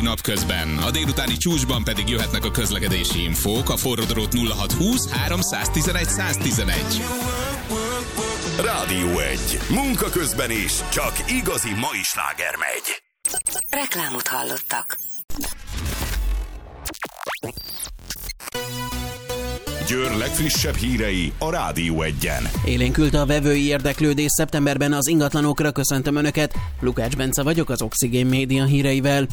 Napközben, a délutáni csúcsban pedig jöhetnek a közlekedési infók, a forródrót 0620 311 111. Rádió 1. Munka közben is, csak igazi mai sláger megy. Reklámot hallottak. Győr legfrissebb hírei a Rádió 1-en. Élénkült a vevői érdeklődés szeptemberben az ingatlanokra. Köszöntöm Önöket, Lukács Bence vagyok az Oxigén Média híreivel.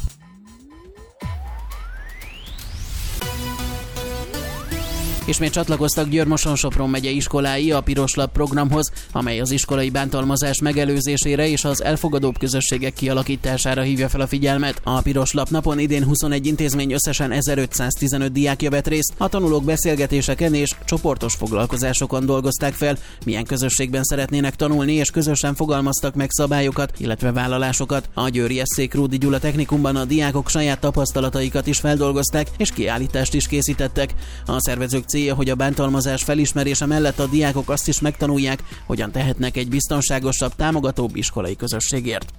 Ismét csatlakoztak Győr-Moson-Sopron megye iskolái a Piros Lap programhoz, amely az iskolai bántalmazás megelőzésére és az elfogadóbb közösségek kialakítására hívja fel a figyelmet. A Piros Lap napon idén 21 intézmény összesen 1515 diákja vett részt. A tanulók beszélgetéseken és csoportos foglalkozásokon dolgozták fel, milyen közösségben szeretnének tanulni, és közösen fogalmaztak meg szabályokat, illetve vállalásokat. A győri Eszék Rúdi Gyula Technikumban a diákok saját tapasztalataikat is feldolgozták, és kiállítást is készítettek. A szervezők célja, hogy a bántalmazás felismerése mellett a diákok azt is megtanulják, hogyan tehetnek egy biztonságosabb, támogatóbb iskolai közösségért.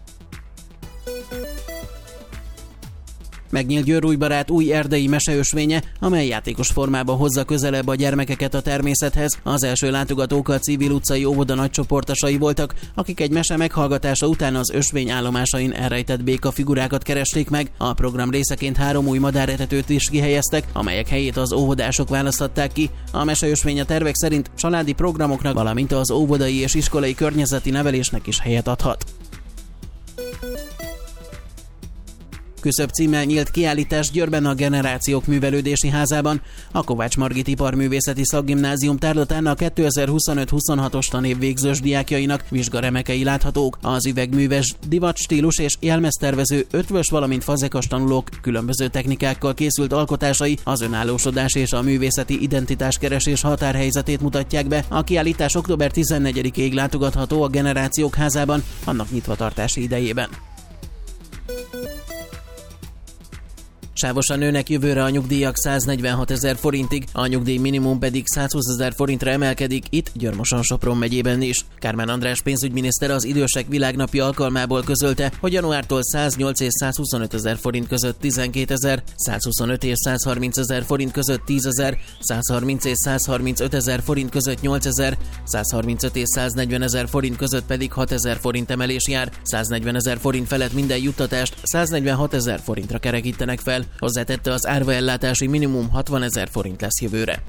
Megnyílt Győr-Újbarát új erdei meseösvénye, amely játékos formában hozza közelebb a gyermekeket a természethez. Az első látogatók a Civil utcai óvoda nagycsoportosai voltak, akik egy mese meghallgatása után az ösvény állomásain elrejtett békafigurákat keresték meg. A program részeként 3 új madáretetőt is kihelyeztek, amelyek helyét az óvodások választották ki. A meseösvény a tervek szerint családi programoknak, valamint az óvodai és iskolai környezeti nevelésnek is helyet adhat. Küszöbb címmel nyílt kiállítás Győrben a Generációk Művelődési Házában. A Kovács Margit Iparművészeti Szakgimnázium tárlatán a 2025-26-os tanév végzős diákjainak vizsgaremekei láthatók. Az üvegműves, divatstílus és jelmeztervező, ötvös, valamint fazekas tanulók különböző technikákkal készült alkotásai az önállósodás és a művészeti identitáskeresés határhelyzetét mutatják be. A kiállítás október 14-ig látogatható a Generációk Házában, annak nyitvatartási idejében. Sávosan nőnek jövőre a nyugdíjak 146 000 forintig, a nyugdíj minimum pedig 120 000 forintra emelkedik itt Győr-Moson-Sopron megyében is. Kármán András pénzügyminiszter az Idősek Világnapja alkalmából közölte, hogy januártól 108 és 125 000 forint között 12 000, 125 és 130 000 forint között 10 000, 130 és 135 000 forint között 8 000, 135 és 140 000 forint között pedig 6 000 forint emelés jár, 140 000 forint felett minden juttatást 146 000 forintra kerekítenek fel. Hozzátette, az árvaellátási minimum 60 000 forint lesz jövőre.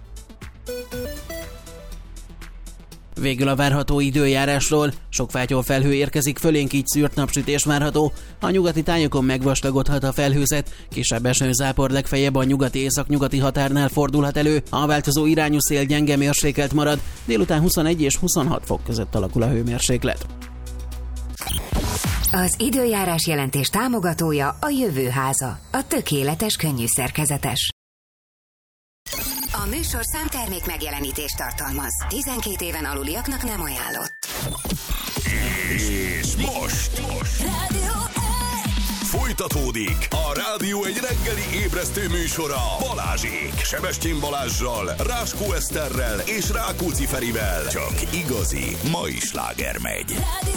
Végül a várható időjárásról. Sok fátyol felhő érkezik fölénk, így szűrt napsütés várható. A nyugati tájokon megvastagodhat a felhőzet, kisebb esőzápor legfeljebb a nyugati-északnyugati határnál fordulhat elő. A változó irányú szél gyenge mérsékelt marad, délután 21 és 26 fok között alakul a hőmérséklet. Az időjárás jelentés támogatója a Jövőháza, a tökéletes könnyűszerkezetes. A műsor számtermék megjelenítést tartalmaz. 12 éven aluliaknak nem ajánlott. És most folytatódik a Rádió 1 reggeli ébresztő műsora Balázsék, Sebestyén Balázssal, Ráskó Eszterrel és Rákóczi Ferivel. Csak igazi mai sláger megy.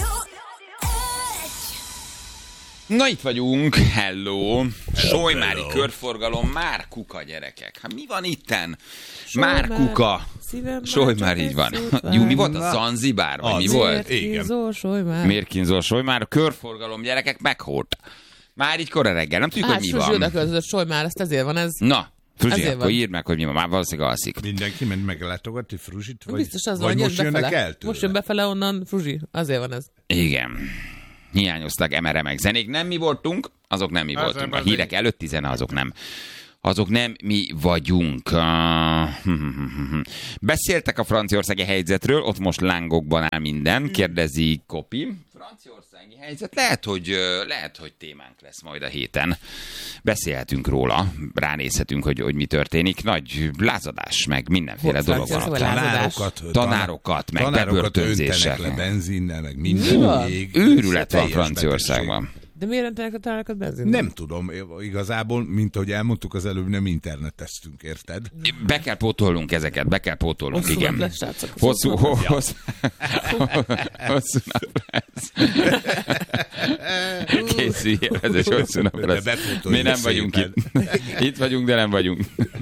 Na itt vagyunk, hello! Solymári körforgalom, már kuka, gyerekek. Hát mi van itten? Már kuka. Solymár, így van. Jó, mi volt a Zanzibár? Vagy mi volt? Miért kínzol Solymár? A körforgalom, gyerekek, meghólt. Már így kora reggel, nem tudjuk, hogy mi van. Fruzsi oda Solymár, ezt ezért van ez. Na, Fruzsi, akkor írd meg, hogy mi van. Már valószínűleg alszik. Mindenki ment meglátogatni Fruzsit? Vagy, biztos az vagy van, most jönnek el tőle? Most jön befele onnan Fruzsi, azért van ez. Igen. Hiányoztak emeremek zenék. Nem mi voltunk, azok nem mi voltunk. A hírek előtti zene, azok nem mi vagyunk. Beszéltek a franciaországi helyzetről, ott most lángokban áll minden, kérdezi Kopi. Franciaországi helyzet, lehet, hogy témánk lesz majd a héten. Beszélhetünk róla, ránézhetünk, hogy mi történik. Nagy lázadás, meg mindenféle dolog van. Tanárokat, meg bebörtönzések. Öntenek le benzinnel, meg minden még. Őrület van Franciaországban. De miért öntenek a tanárokat benzinnel? Nem tudom, igazából, mint ahogy elmondtuk az előbb, nem interneteztünk, érted? Be kell pótolnunk ezeket, hosszú igen. Lesz, srácok, hosszú nap lesz. ez egy hosszú nap lesz. Mi nem vagyunk itt. Itt vagyunk, de nem vagyunk.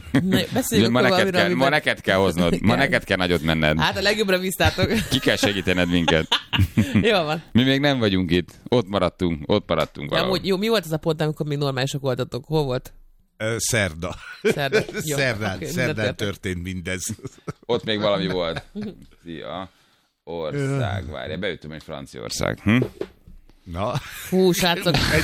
Ma neked kell hoznod. Ma neked kell nagyot menned. Hát a legjobbra bíztátok. Ki kell segítened minket. Jó van. Mi még nem vagyunk itt. Ott maradtunk valahol. Jó, mi volt az a pont, amikor még normálisak voltatok? Hol volt? Szerda. Szerdán történt mindez. Ott még valami volt. Szia. Ország, várja, beütöm egy Franciaország. Na. Hú, srácok. Egy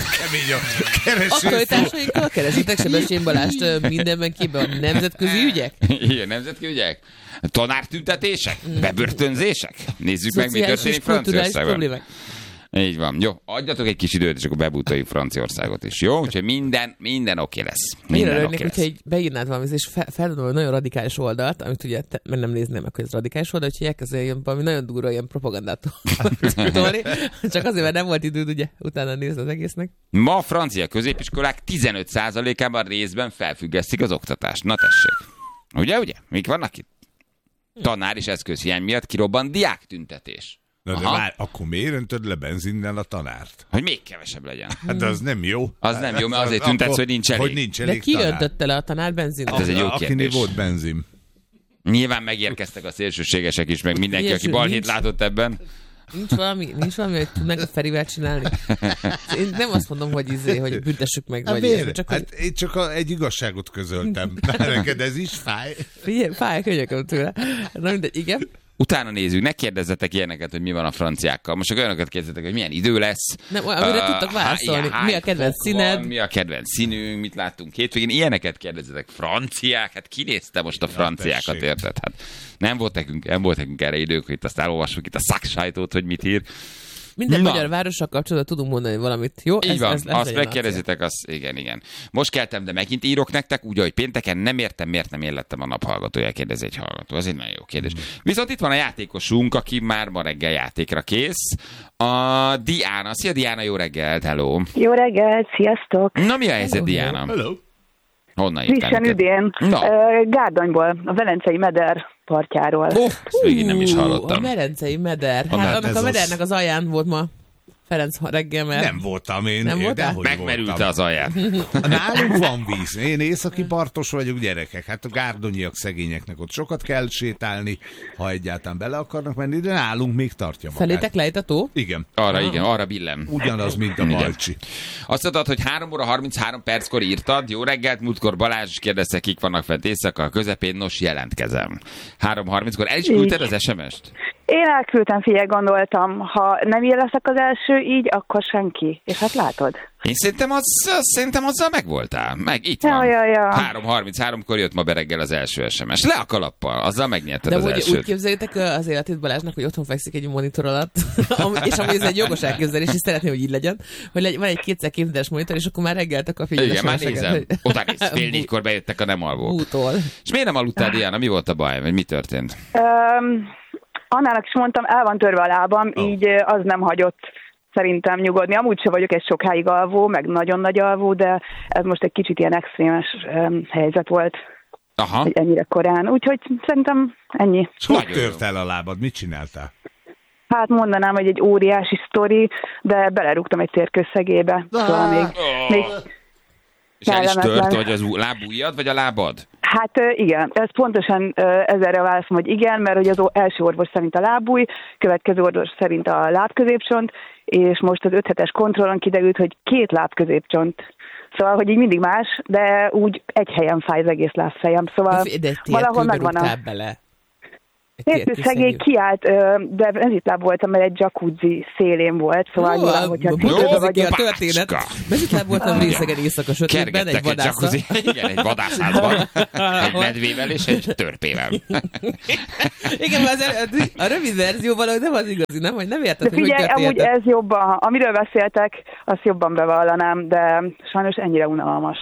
kemény Aktualitásainkkal keresitek Sebestyén Balást mindenben kibe a nemzetközi ügyek? Igen, nemzetközi ügyek? Tanártüntetések? Bebörtönzések? Nézzük meg, mi történik Franciaországban. Így van. Jó, adjatok egy kis időt, és akkor bebútoljuk Franciaországot is. Jó? Úgyhogy minden oké lesz. Minden oké lesz. Hogyha beírnád valamit, és feldobom nagyon radikális oldalt, amit ugye mert nem nézném meg, hogy ez radikális oldal, úgyhogy elkezdően valami nagyon durva ilyen propagandát tolni. Csak azért, mert nem volt időd, ugye, utána nézni az egésznek. Ma a francia középiskolák 15%-ában részben felfüggesztik az oktatást. Na tessék. Ugye? Mik vannak itt? Tanár és eszközhiány miatt kirobbant diáktüntetés. Na de várj, akkor miért öntöd le benzinnel a tanárt? Hogy még kevesebb legyen. Hát de az nem jó. Az nem jó, mert azért tüntetsz, hogy nincs elég. Hogy nincs elég de ki öntötte le a tanár benzinnel? Hát ez egy jó kérdés. Akinél volt benzin. Nyilván megérkeztek a szélsőségesek is, meg mindenki, aki balhét látott ebben. Nincs valami, hogy tudnánk a Ferivel csinálni? Én nem azt mondom, hogy büntessük meg. Hát vagy csak hát én csak egy igazságot közöltem. Neked ez is fáj? Fáj a könyököm tőle. Na mindegy, igen. Utána nézzük, ne kérdezzetek ilyeneket, hogy mi van a franciákkal. Most csak olyanokat kérdezzetek, hogy milyen idő lesz. Nem, amire tudtak válaszolni. Mi a kedvenc színed? Mi a kedvenc színünk, mit láttunk hétvégén. Ilyeneket kérdezzetek. Franciák? Hát ki nézte most a franciákat, érted? Hát nem volt nekünk erre idők, hogy itt azt elolvassuk itt a szaksajtót, hogy mit ír. Minden magyar várossal kapcsolatban tudunk mondani valamit, jó? Így van, azt megkérdezitek, azt igen. Most keltem, de megint írok nektek, úgy, hogy pénteken nem értem, miért nem én lettem a naphallgatója, kérdezi egy hallgató. Ez egy nagyon jó kérdés. Viszont itt van a játékosunk, aki már ma reggel játékra kész. A Diana. Szia Diana, jó reggelt, hello. Jó reggelt, sziasztok. Na mi a helyzet, Diana? Hello. Honnan írtál? Frissen üdén. Gárdonyból, a Velencei meder partjáról. Ezt végig nem is hallottam. A Velencei meder. Hát annak a medernek az alján volt ma Ferenc reggel, mert... Nem voltam én. Nem voltál? Megmerülte az alján. Nálunk van víz. Én északi partos vagyok, gyerekek. Hát a gárdonyiak szegényeknek ott sokat kell sétálni, ha egyáltalán bele akarnak menni, de nálunk még tartja magát. Felétek lejt a tó? Igen. Arra billem. Ugyanaz, mint a Balcsi. Azt mondtad, hogy 3 óra 33 perckor írtad. Jó reggelt, múltkor Balázs kérdezte, kik vannak fent éjszaka a közepén, nos jelentkezem. 3:30-kor el is küldted az SMS-t? Én elküldtem, figyelj, gondoltam, ha nem én leszek az első így, akkor senki. És hát látod. Én szerintem azzal megvoltál. Meg itt van. Ja. 3:33-kor jött ma bereggel az első SMS. Le a kalappal, azzal megnyerted de az elsőt. De úgy képzeljétek az életét Balázsnak, hogy otthon fekszik egy monitor alatt, és amúgy ez egy jogos elképzelés, és szeretném, hogy így legyen, hogy van egy 2x2-es monitor, és akkor már reggelte a figyelmes. Igen, már nézem. Utána néz, 3:30-kor bejöttek a nem alvók. Bútól. És miért nem aludtál, Diana? Mi volt a baj? Vagy mi történt? Annának is mondtam, el van törve a lábam, így az nem hagyott szerintem nyugodni. Amúgy se vagyok egy sokáig alvó, meg nagyon nagy alvó, de ez most egy kicsit ilyen extrémes helyzet volt. Aha. Hogy ennyire korán. Úgyhogy szerintem ennyi. Hogy tört el a lábad? Mit csináltál? Hát mondanám, hogy egy óriási sztori, de belerúgtam egy térkőszegébe. Szóval még és el is tört, vagy az lábujjad, vagy a lábad? Hát igen, ez pontosan ezerre válaszom, hogy igen, mert hogy az első orvos szerint a lábúj, következő orvos szerint a lábközépcsont, és most az 5 hetes kontrollon kiderült, hogy 2 lábközépcsont. Szóval, hogy így mindig más, de úgy egy helyen fáj az egész lábfejem. Szóval valahol megvan a... bele. Térkőszegély kiállt, de mezitláb voltam, mert egy jacuzzi szélén volt, szóval nyilván, hogyha tüdőbe vagyok. A történet. Mezitláb voltam részegen éjszaka sötétben, egy vadászat. Igen, egy vadászházban, egy medvével és egy törpével. Igen, a rövid verzió valahogy nem az igazi, nem? Hogy nem érted, hogy figyelj, amúgy ez jobban, amiről beszéltek, azt jobban bevallanám, de sajnos ennyire unalmas.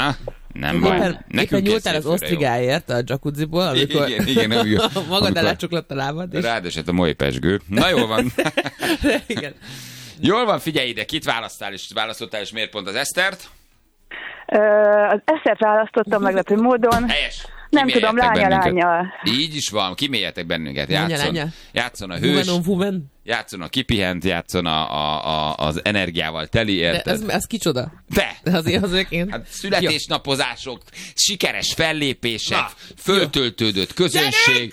Nem baj. Éppen nyúltál az osztrigáért a jacuzziból, amikor igen, magad elátsuklott a lábad. És... Ráadesett a moly pezsgő. Na jól van. Igen. Jól van, figyelj ide, kit választottál, és miért pont az Esztert? Az Esztert választottam meglepő módon. Helyes. Nem tudom, lánya. Így is van, kiméljetek bennünket. Játszon a hős, játszon a kipihent, játszon az energiával teli, érted? De ez kicsoda? De azért én... Hát születésnapozások, sikeres fellépések, föltöltődött közönség.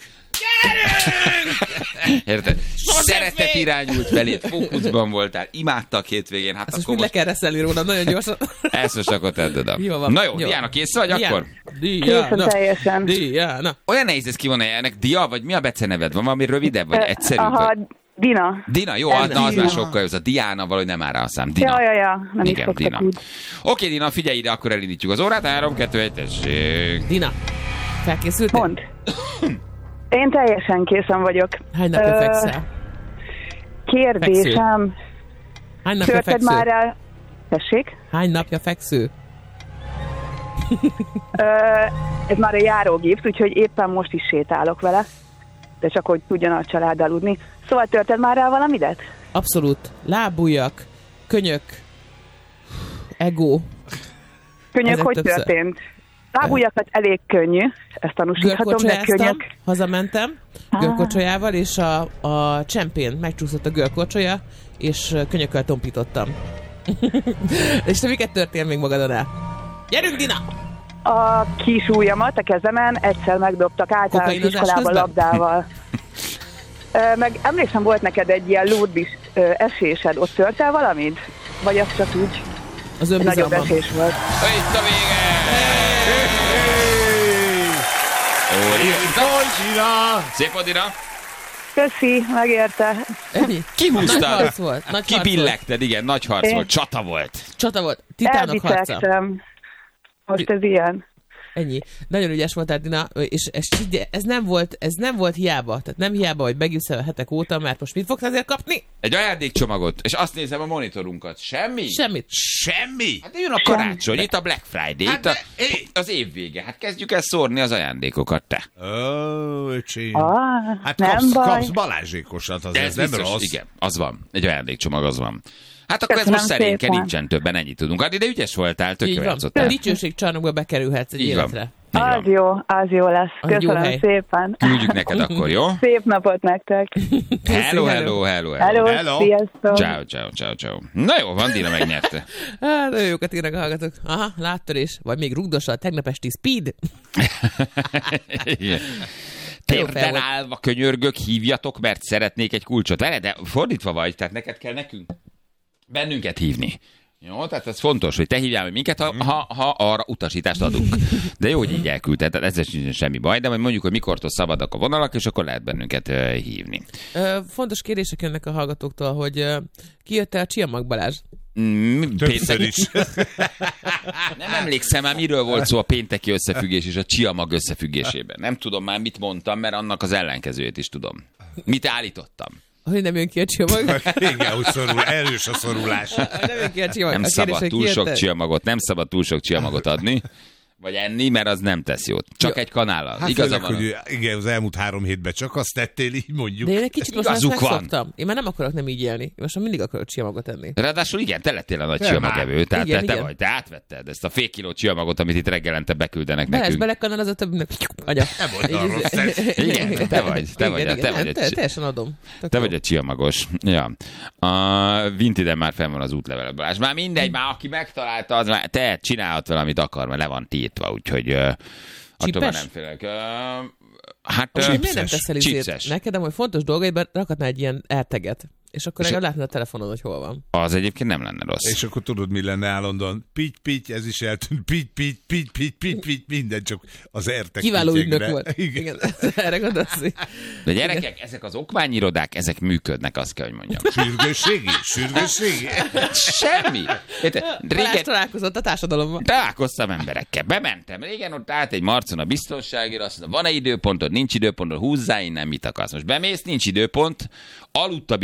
Érted? Szeretet irányult feléd, fókuszban voltál, imádtak hétvégén. Hát ezt most le kell reszelni róla, nagyon gyorsan. Ezt most akkor tedd oda. Na jó, Diana, kész vagy akkor? Készen teljesen. Diana. Olyan nehéz ez kivonni ennek. Dia, vagy mi a beceneved? Van valami rövidebb, vagy egyszerűbb? Aha, Dina. Dina, jó, az már sokkal jó. Az a Diana valahogy nem áll rá a szám. Dina. Ja, nem igen, is szoktak Dina. úgy. Oké, Dina, figyelj ide, akkor elindítjuk az órát. 3, 2, 1, tessék. Dina, felkészültél? Mondd. Én teljesen készen vagyok. Hány napja fekszel? Kérdésem. Hány napja Törted feksző? már el... Tessék? Hány napja feksző? Ez már a járógipsz, úgyhogy éppen most is sétálok vele. De csak hogy tudjon a család aludni. Szóval törted már el valamidet? Abszolút. Lábujjak, könyök, ego. Könyök ezek hogy többször. történt? Lábujjakat elég könnyű, ezt tanúsíthatom, de könyök... hazamentem görkocsolyával, és a csempén megcsúszott a görkocsolya, és könyökkel tompítottam. És te miket törtél még magadon el? Gyerünk, Dina! A kis ujjamat a kezemen egyszer megdobtak általános iskolában labdával. Meg emlékszem, volt neked egy ilyen Lourdes esésed, ott tört el valamit? Vagy az csak úgy? Az nagyobb esés volt. Itt a vége! Szép volt, Dina! Köszi, megérte. Kihúztad. Nagy harc volt. Kibillegted, igen, nagy harc volt. Csata volt. Titánok harca. Elbicegtem. Most ez ilyen. Ennyi. Nagyon ügyes voltál, Dina, és ez nem volt hiába. Tehát nem hiába, hogy megjössz hetek óta, mert most mit fogsz ezért kapni? Egy ajándékcsomagot, és azt nézem a monitorunkat. Semmi? Semmi? Hát jön a karácsony, itt a Black Friday, itt az év vége. Hát kezdjük el szórni az ajándékokat, te. Öcsém. Hát nem kapsz Balázsékosat, az ez nem biztos, rossz. igen, az van. Egy ajándékcsomag, az van. Hát akkor Köszönöm ez most szerényke, szépen. nincsen többen, ennyit tudunk adni, de ügyes voltál, Így tökre van. játszottál. Dicsőségcsarnokba bekerülhetsz egy Így van. életre. Az jó lesz. Az jó Köszönöm hely. szépen. Küldjük neked akkor, jó? Szép napot nektek. Hello. Sziasztok. Ciao. Na jó, van, Dina megnyerte. Hát, nagyon jókat írnak a hallgatók. Aha, láttörés. Vagy még rugdossa a tegnap esti speed. Térden állva könyörgök, hívjatok, mert szeretnék egy kulcsot. Vele, de fordítva vagy, tehát neked kell bennünket hívni. Jó, tehát ez fontos, hogy te hívjál meg minket, ha arra utasítást adunk. De jó, hogy így elküldted, tehát ezzel sincs semmi baj, de majd mondjuk, hogy mikortól szabadok a vonalak, és akkor lehet bennünket hívni. Fontos kérdések jönnek a hallgatóktól, hogy kijött-e a Csiamag Balázs? Többször is. Nem emlékszem már, miről volt szó a pénteki összefüggés és a Csiamag összefüggésében. Nem tudom már, mit mondtam, mert annak az ellenkezőjét is tudom. Mit állítottam? Hogy nem jön ki a Csiamag? Igen, hogy szorul, erős a szorulás. Nem jön ki a Csiamag. Nem szabad túl sok Csiamagot adni, vagy enni, mert az nem tesz jót. Csak egy kanállal. Hát Igaza főleg, van. hogy igen, az elmúlt 3 hétben csak azt tettél, így mondjuk. De én egy kicsit most már Igazuk van. megszoktam. Én már nem akarok nem így élni. Én most már mindig akarok Csiamagot enni. Ráadásul igen, te lettél a nagy Te csiamagevő, tehát Igen, te igen. vagy, te átvetted ezt a fél kiló csiamagot, amit itt reggelente beküldenek Balázs nekünk. belekanalazott többnek. Anya. Nem volt arra rossz. Igen, te vagy Teljesen adom. Te vagy a csiamagos. Ja. A Vintiden már fenn van az útlevele, Balázs. Már mindegy, már aki megtalálta, az már te csinálhat vele, amit akar, mert le van tiltva, úgyhogy attól már nem félek. Hát, Miért nem teszel izét chipses. neked, hogy fontos dolgaidban rakhatnál egy ilyen AirTag-et, és akkor legalább látnád a telefonon, hogy hol van. Az egyébként nem lenne rossz. És akkor tudod, mi lenne állandóan? Pitty, ez is eltűnt. Pitty, minden, csak az értek. Kiváló pittyekre. ügynök volt. Igen. Erre gondolsz. De gyerekek, ezek az okmányirodák, ezek működnek, azt kell, hogy mondjam. Sürgősségi. Semmi. Balázs Régen találkozott a társadalomban. találkoztam emberekkel, bementem. Régen ott állt egy marcon a biztonságira, azt mondta, van-e időpontod, nincs időpontod, húzzá innen, mit akarsz. Most bemész, nincs időpont, aludt a